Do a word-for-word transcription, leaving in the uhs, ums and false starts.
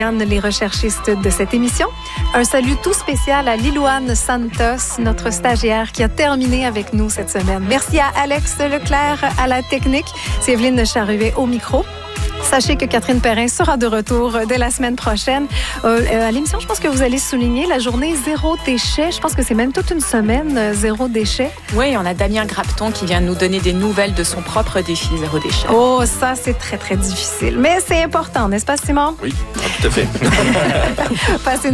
les recherchistes de cette émission. Un salut tout spécial à Lilouane Santos, notre stagiaire qui a terminé avec nous cette semaine. Merci à Alex Leclerc à la technique, c'est Evelyne Charruet au micro. Sachez que Catherine Perrin sera de retour dès la semaine prochaine. Euh, à l'émission, je pense que vous allez souligner la journée zéro déchet. Je pense que c'est même toute une semaine euh, zéro déchet. Oui, on a Damien Grapton qui vient nous donner des nouvelles de son propre défi zéro déchet. Oh, ça, c'est très, très difficile. Mais c'est important, n'est-ce pas, Simon? Oui, tout à fait. Passez